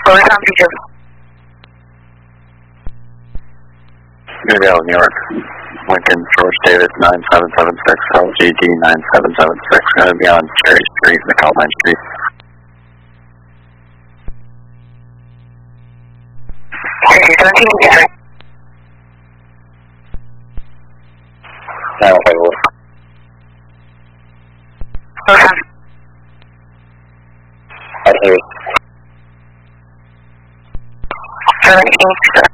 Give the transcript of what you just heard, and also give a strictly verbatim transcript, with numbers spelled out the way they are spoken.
Over Tom Teacher. New Dale, New York. Lincoln, George Davis, nine seven seven six, L G D nine seven seven six. Going to be on Cherry Street, McAlpine Street. Cherry seventeen, Cherry. nine one five one. Over Tom. I hear it. seven eight